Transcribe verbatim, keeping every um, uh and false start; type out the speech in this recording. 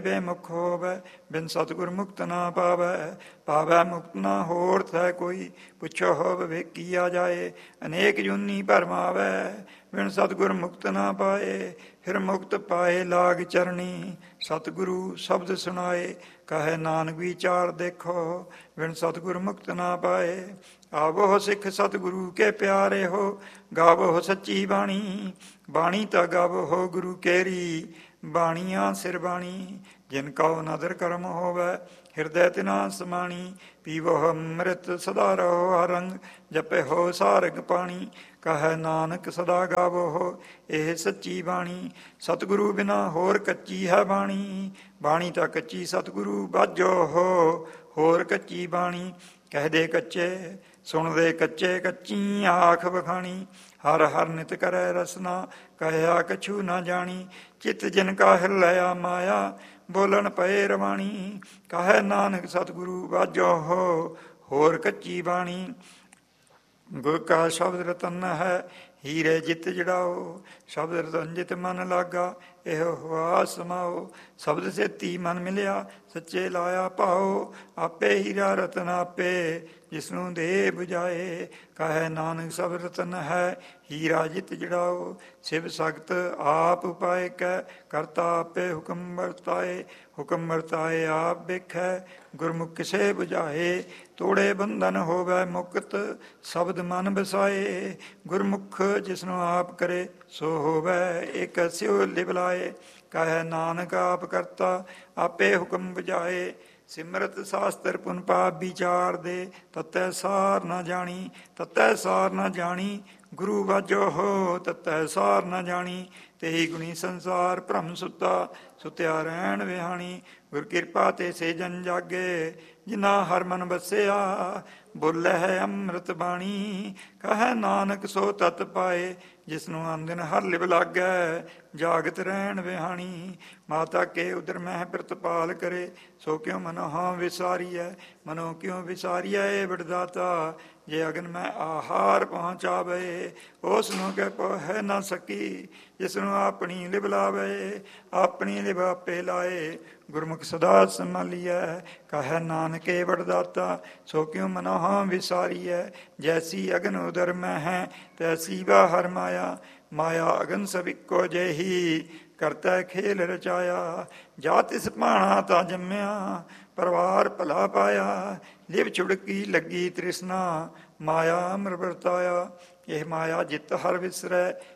ਬੇਮੁਖ ਹੋਵੈ, ਬਿਨ ਸਤਿਗੁਰ ਮੁਕਤ ਨਾ ਪਾਵੈ। ਪਾਵੈ ਮੁਕਤ ਨਾ ਹੋਰ ਥੈ ਕੋਈ, ਪੁੱਛੋ ਹੋਵ ਵੇਖੀਆ ਜਾਏ। ਅਨੇਕ ਜੂਨੀ ਭਰਮਾਵੈ, ਬਿਨ ਸਤਿਗੁਰ ਮੁਕਤ ਨਾ ਪਾਏ। ਫਿਰ ਮੁਕਤ ਪਾਏ ਲਾਗ ਚਰਣੀ, ਸਤਿਗੁਰੂ ਸ਼ਬਦ ਸੁਣਾਏ। ਕਹੈ ਨਾਨਕ ਵਿਚਾਰ ਦੇਖੋ, ਬਿਨ ਸਤਿਗੁਰ ਮੁਕਤ ਨਾ ਪਾਏ। ਆਵੋ ਸਿੱਖ ਸਤਿਗੁਰੂ ਕੇ ਪਿਆਰੇ ਹੋ, ਗਾਵੋ ਸੱਚੀ ਬਾਣੀ। ਬਾਣੀ ਤਾਂ ਗਾਵੋ ਹੋ ਗੁਰੂ ਕੇਰੀ, ਬਾਣੀਆਂ ਸਿਰ ਬਾਣੀ। ਜਿਨ ਕਉ ਨਦਰ ਕਰਮ ਹੋਵੈ, ਹਿਰਦੈ ਤਿਨਾ ਸਮਾਣੀ। ਪੀਵੋ ਅੰਮ੍ਰਿਤ ਸਦਾ ਰਹੋ ਹਰ ਰੰਗ, ਜਪੇ ਹੋ ਸਾਰਗ ਪਾਣੀ। ਕਹੈ ਨਾਨਕ ਸਦਾ ਗਾਵੋ ਹੋ, ਇਹ ਸੱਚੀ ਬਾਣੀ। ਸਤਿਗੁਰੂ ਬਿਨਾ ਹੋਰ ਕੱਚੀ ਹੈ ਬਾਣੀ, ਬਾਣੀ ਤਾਂ ਕੱਚੀ ਸਤਿਗੁਰੂ ਬਾਝੋ ਹੋ, ਹੋਰ ਕੱਚੀ ਬਾਣੀ। ਕਹਿਦੇ ਕੱਚੇ ਸੁਣਦੇ ਕੱਚੇ, ਕੱਚੀ ਆਖ ਵਖਾਣੀ। ਹਰ ਹਰ ਨਿਤ ਕਰੈ ਰਸਨਾ, ਕਹਿਆ ਕਛੂ ਨਾ ਜਾਣੀ। ਚਿੱਤ ਜਿਨ ਕਾ ਹਿਰਲਿਆ ਮਾਇਆ, ਬੋਲਣ ਪਏ ਰਵਾਣੀ। ਕਹੈ ਨਾਨਕ ਸਤਿਗੁਰੂ ਬਾਝੋ ਹੋ, ਹੋਰ ਕੱਚੀ ਬਾਣੀ। ਗੁਰ ਕਾ ਸ਼ਬਦ ਰਤਨ ਹੈ, ਹੀਰੇ ਜਿਤ ਜੜਾਓ। ਸ਼ਬਦ ਰਤਨ ਜਿਤ ਮਨ ਲਾਗਾ, ਇਹੋ ਹੁਆ ਸਮਾਓ। ਸ਼ਬਦ ਸੇਤੀ ਮਨ ਮਿਲਿਆ, ਸੱਚੇ ਲਾਇਆ ਭਾਓ। ਆਪੇ ਹੀਰਾ ਰਤਨ ਆਪੇ, ਜਿਸਨੂੰ ਦੇ ਬੁਝਾਏ। ਕਹੈ ਨਾਨਕ ਸ਼ਬਦ ਰਤਨ ਹੈ, ਹੀਰਾ ਜਿਤ ਜੜਾਓ। ਸ਼ਿਵ ਸਖਤ ਆਪ ਉਪਾਇ ਕੈ, ਕਰਤਾ ਆਪੇ ਹੁਕਮ ਵਰਤਾਏ। ਹੁਕਮ ਵਰਤਾਏ ਆਪ ਵੇਖੈ, ਗੁਰਮੁਖ ਕਿਸੇ ਬੁਝਾਏ। ਤੋੜੇ ਬੰਧਨ ਹੋਵੈ ਮੁਕਤ, ਸ਼ਬਦ ਮਨ ਵਸਾਏ। ਗੁਰਮੁਖ ਜਿਸਨੂੰ ਆਪ ਕਰੇ, ਸੋ ਹੋਵੈ ਏਕ ਸਿਉ ਲਿਵਲਾਏ। ਕਹੈ ਨਾਨਕ ਆਪ ਕਰਤਾ, ਆਪੇ ਹੁਕਮ ਬੁਝਾਏ। ਸਿਮਰਤ ਸ਼ਾਸਤਰ ਪੁਨ ਪਾਪ ਵਿਚਾਰ ਦੇ, ਤਤੈ ਸਾਰ ਨਾ ਜਾਣੀ। ਤਤੈ ਸਾਰ ਨਾ ਜਾਣੀ, ਗੁਰੂ ਬਾਝੋ ਹੋ, ਤਤੈ ਸਾਰ ਨਾ ਜਾਣੀ। ਤੇਈ ਗੁਣੀ ਸੰਸਾਰ ਭਰਮ ਸੁੱਤਾ, ਸੁਤਿਆ ਰਹਿਣ ਵਿਹਾਣੀ। ਗੁਰ ਕਿਰਪਾ ਤੇ ਸੇ ਜਨ ਜਾਗੇ, ਜਿਨਾ ਹਰ ਮਨ ਵਸਿਆ। ਬੋਲੇ ਹੈ ਅੰਮ੍ਰਿਤ ਬਾਣੀ, ਕਹੈ ਨਾਨਕ ਸੋ ਤਤ ਪਾਏ। ਜਿਸਨੂੰ ਆਂਦਨ ਹਰ ਲਿਵ ਲਾਗੈ, ਜਾਗਤ ਰਹਿਣ ਵਿਹਾਣੀ। ਮਾਤਾ ਕੇ ਉਦਰ ਮਹਿ ਪ੍ਰਤਪਾਲ ਕਰੇ, ਸੋ ਕਿਉ ਮਨੋ ਹਾਂ ਵਿਸਾਰੀਐ। ਮਨੋ ਕਿਉ ਵਿਸਾਰੀਐ ਵਿੜਦਾਤਾ, ਜੇ ਅਗਨ ਮੈਂ ਆਹਾਰ ਪਹੁੰਚਾਵੇ। ਉਸ ਨੂੰ ਕਹਿ ਪੋਹਿ ਨਾ ਸਕੀ, ਜਿਸਨੂੰ ਆਪਣੀ ਲਿਵ ਲਾਵੇ। ਆਪਣੀ ਲਿਵ ਆਪੇ ਲਾਏ, ਗੁਰਮੁਖ ਸਦਾ ਸੰਭਾਲੀਐ। ਕਹੈ ਨਾਨਕੇ ਵਡਦਾਤਾ, ਸੋ ਕਿਉ ਮਨੋ ਹਾਂ ਵਿਸਾਰੀਐ। ਜੈਸੀ ਅਗਨ ਉਦਰ ਮੈਂ ਹੈ, ਤੈਸੀ ਬਾਹਰ ਮਾਇਆ। ਮਾਇਆ ਅਗਨ ਸਭ ਇੱਕੋ ਜਿਹੀ, ਕਰਤਾ ਖੇਲ ਰਚਾਇਆ। ਜਾ ਤਿਸ ਭਾਣਾ ਤਾਂ ਜੰਮਿਆ, ਪਰਿਵਾਰ ਭਲਾ ਪਾਇਆ। ਲਿਵ ਛੁੜਕੀ ਲੱਗੀ ਤ੍ਰਿਸ਼ਨਾ, ਮਾਇਆ ਅਮਰ ਵਰਤਾਇਆ। ਇਹ ਮਾਇਆ ਜਿਤ ਹਰ ਵਿਸਰੈ,